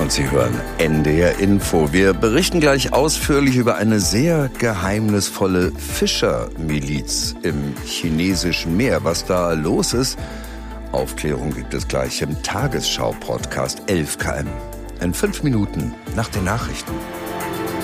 und Sie hören NDR Info. Wir berichten gleich ausführlich über eine sehr geheimnisvolle Fischermiliz im chinesischen Meer. Was da los ist, Aufklärung gibt es gleich im Tagesschau-Podcast 11 km. In 5 Minuten nach den Nachrichten.